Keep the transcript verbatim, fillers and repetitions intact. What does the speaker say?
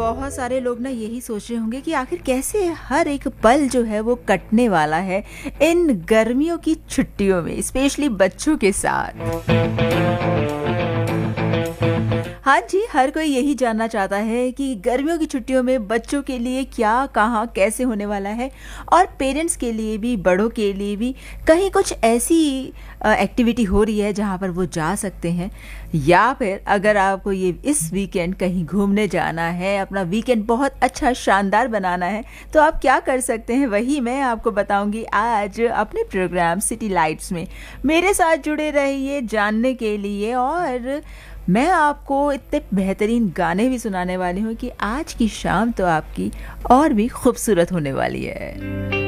बहुत सारे लोग ना यही सोच रहे होंगे कि आखिर कैसे हर एक पल जो है वो कटने वाला है इन गर्मियों की छुट्टियों में, स्पेशली बच्चों के साथ। हाँ जी, हर कोई यही जानना चाहता है कि गर्मियों की छुट्टियों में बच्चों के लिए क्या, कहाँ, कैसे होने वाला है, और पेरेंट्स के लिए भी, बड़ों के लिए भी कहीं कुछ ऐसी एक्टिविटी हो रही है जहाँ पर वो जा सकते हैं। या फिर अगर आपको ये इस वीकेंड कहीं घूमने जाना है, अपना वीकेंड बहुत अच्छा शानदार बनाना है, तो आप क्या कर सकते हैं, वही मैं आपको बताऊंगी आज अपने प्रोग्राम सिटी लाइट्स में। मेरे साथ जुड़े रहिए जानने के लिए, और मैं आपको इतने बेहतरीन गाने भी सुनाने वाली हूँ कि आज की शाम तो आपकी और भी खूबसूरत होने वाली है।